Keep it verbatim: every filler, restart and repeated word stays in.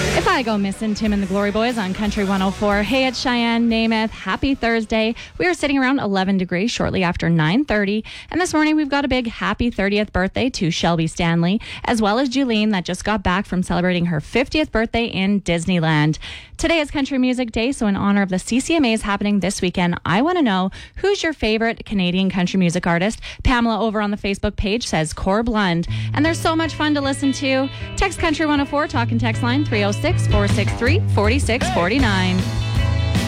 If I go missing, Tim and the Glory Boys on Country one oh four. Hey, it's Cheyenne Namath. Happy Thursday. We are sitting around eleven degrees shortly after nine thirty. And this morning we've got a big happy thirtieth birthday to Shelby Stanley, as well as Julene that just got back from celebrating her fiftieth birthday in Disneyland. Today is Country Music Day, so in honor of the C C M As happening this weekend, I want to know, who's your favorite Canadian country music artist? Pamela over on the Facebook page says Cor Blund. And there's so much fun to listen to. Text Country one oh four, talk and text line three oh six, four six three, four six four nine.